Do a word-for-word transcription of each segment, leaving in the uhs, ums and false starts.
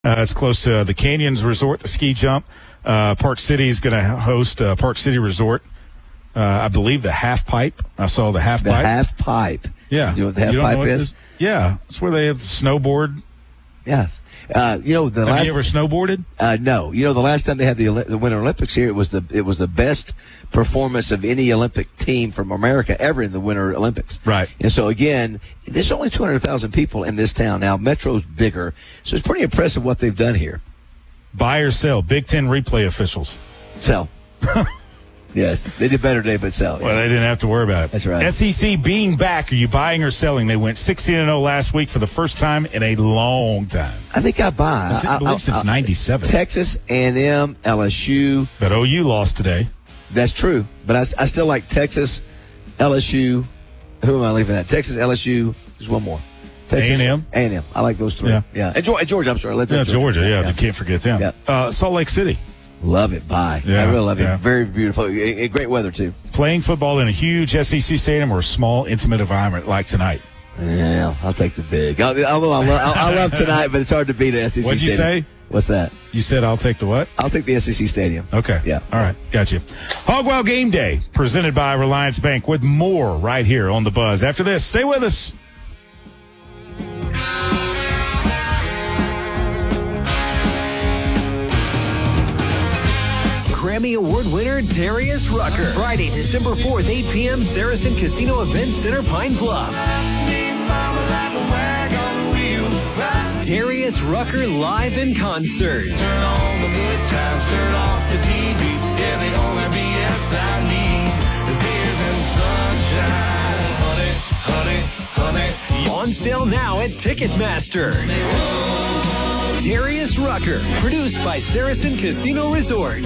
Uh, it's close to the Canyons Resort, the ski jump. Uh, Park City is going to host uh, Park City Resort. Uh, I believe the half pipe. I saw the half the pipe. The half pipe. Yeah. You know what the half pipe is? is? Yeah. It's where they have the snowboard. Yes. Uh, you know the have last. you ever snowboarded? Uh, no. You know the last time they had the, the Winter Olympics here, it was the it was the best performance of any Olympic team from America ever in the Winter Olympics. Right. And so again, there's only two hundred thousand people in this town now. Metro's bigger, so it's pretty impressive what they've done here. Buy or sell? Big Ten replay officials. Sell. Yes, they did better today, but sell. Well, yeah. They didn't have to worry about it. That's right. S E C being back, are you buying or selling? They went sixteen and oh last week for the first time in a long time. I think I buy. I, I believe I, since ninety-seven. Texas A and M, L S U. But O U lost today. That's true. But I, I still like Texas, L S U. Who am I leaving at? Texas, L S U. There's one more. Texas, A and M. A and M. I like those three. Yeah. yeah. And Georgia, Georgia I'm sorry. Let's yeah, Georgia. Georgia yeah, yeah, you can't forget them. Yeah. Uh, Salt Lake City. Love it. Bye. Yeah, I really love it. yeah. Very beautiful. A, a great weather, too. Playing football in a huge S E C stadium or a small, intimate environment like tonight. Yeah, I'll take the big. Although I love, I love tonight, but it's hard to beat an S E C What'd you stadium. say? What's that? You said I'll take the what? I'll take the S E C stadium. Okay. Yeah. All right. Got you. Hogwild Game Day, presented by Reliance Bank, with more right here on The Buzz. After this, stay with us. Grammy Award winner Darius Rucker. Friday, December fourth, eight p.m., Saracen Casino Event Center, Pine Bluff. Darius Rucker live in concert. Turn on the good times, turn off the T V. Yeah, the only B S I need is beers and sunshine. Honey, honey, honey. On sale now at Ticketmaster. Darius Rucker, produced by Saracen Casino Resort.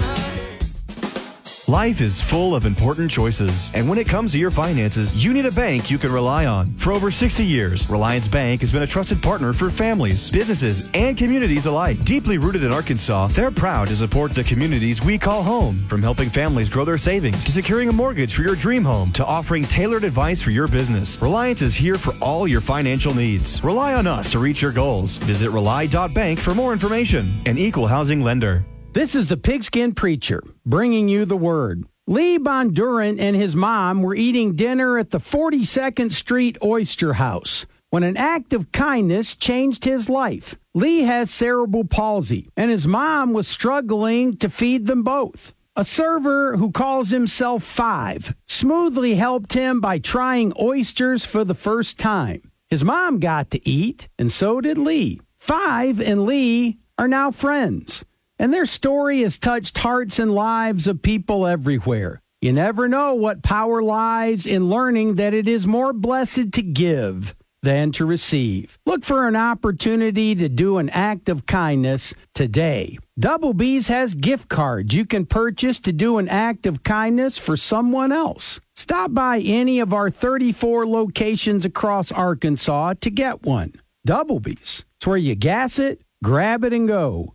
Life is full of important choices, and when it comes to your finances, you need a bank you can rely on. For over sixty years, Reliance Bank has been a trusted partner for families, businesses, and communities alike. Deeply rooted in Arkansas, they're proud to support the communities we call home. From helping families grow their savings, to securing a mortgage for your dream home, to offering tailored advice for your business, Reliance is here for all your financial needs. Rely on us to reach your goals. Visit rely dot bank for more information. An equal housing lender. This is the Pigskin Preacher, bringing you the word. Lee Bondurant and his mom were eating dinner at the forty-second Street Oyster House when an act of kindness changed his life. Lee has cerebral palsy, and his mom was struggling to feed them both. A server who calls himself Five smoothly helped him by trying oysters for the first time. His mom got to eat, and so did Lee. Five and Lee are now friends. And their story has touched hearts and lives of people everywhere. You never know what power lies in learning that it is more blessed to give than to receive. Look for an opportunity to do an act of kindness today. Double B's has gift cards you can purchase to do an act of kindness for someone else. Stop by any of our thirty-four locations across Arkansas to get one. Double B's. It's where you gas it, grab it, and go.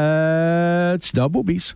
That's Double B's.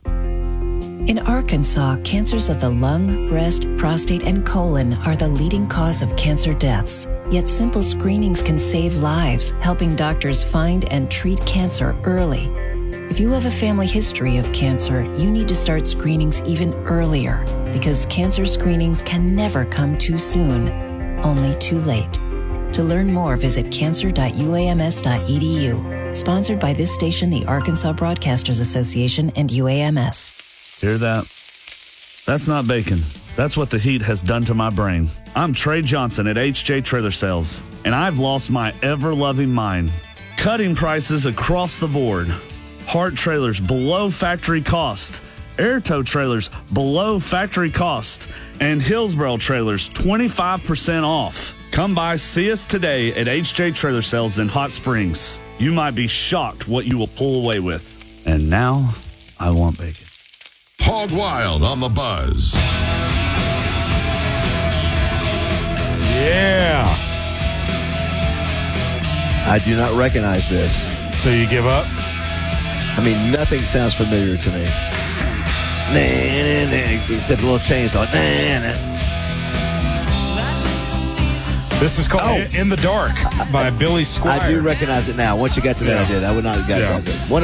In Arkansas, cancers of the lung, breast, prostate, and colon are the leading cause of cancer deaths. Yet simple screenings can save lives, helping doctors find and treat cancer early. If you have a family history of cancer, you need to start screenings even earlier, because cancer screenings can never come too soon, only too late. To learn more, visit cancer dot u a m s dot e d u. Sponsored by this station, the Arkansas Broadcasters Association, and U A M S. Hear that? That's not bacon. That's what the heat has done to my brain. I'm Trey Johnson at H J Trailer Sales, and I've lost my ever-loving mind. Cutting prices across the board. Hart trailers below factory cost. Air tow trailers below factory cost. And Hillsboro trailers twenty-five percent off. Come by, see us today at H J Trailer Sales in Hot Springs. You might be shocked what you will pull away with. And now, I want bacon. Hog Wild on the Buzz. Yeah. I do not recognize this. So you give up? I mean, nothing sounds familiar to me. Nah, nah, nah, except a little chainsaw. Nah, nah. This is called Oh. In the Dark by Billy Squier. I do recognize it now. Once you got to that, Yeah. I did. I would not have got Yeah. that. One